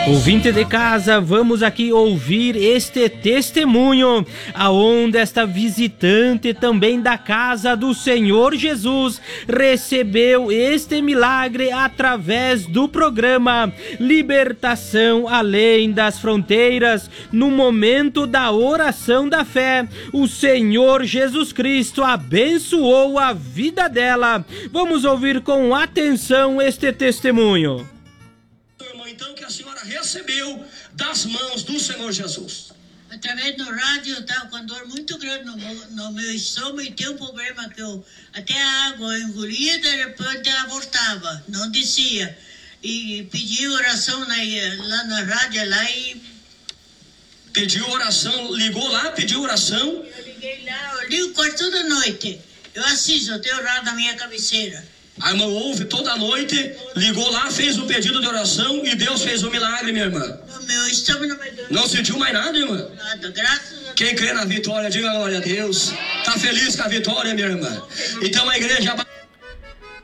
Ouvinte de casa, vamos aqui ouvir este testemunho, aonde esta visitante também da casa do Senhor Jesus recebeu este milagre através do programa Libertação Além das Fronteiras. No momento da oração da fé, o Senhor Jesus Cristo abençoou a vida dela. Vamos ouvir com atenção este testemunho. Então, que a senhora recebeu das mãos do Senhor Jesus? Através do rádio, eu estava com dor muito grande no meu estômago e tinha um problema que até a água eu engolia, depois ela voltava, não descia. E pedi oração lá na rádio lá e... Pediu oração, ligou lá, pediu oração? Eu liguei lá, eu ligo quase toda noite. Eu assisto, eu tenho orado na minha cabeceira. A irmã ouve toda noite, ligou lá, fez um pedido de oração e Deus fez um milagre, minha irmã. Meu estômago não me deu. Não sentiu mais nada, irmã? Nada, graças a Deus. Quem crê na vitória, diga glória a Deus. Tá feliz com a vitória, minha irmã? Então a igreja...